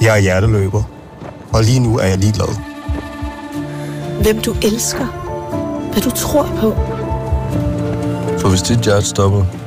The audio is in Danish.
Jeg er hjerteløber, og lige nu er jeg ligeglad. Hvem du elsker. Hvad du tror på. For hvis dit hjerte stopper,